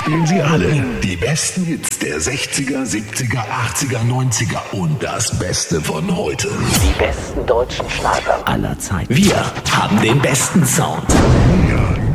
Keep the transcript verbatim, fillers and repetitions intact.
spielen sie alle. Die besten Hits der sechziger, siebziger, achtziger, neunziger und das Beste von heute. Die besten deutschen Schlager aller Zeiten. Wir haben den besten Sound. Ja.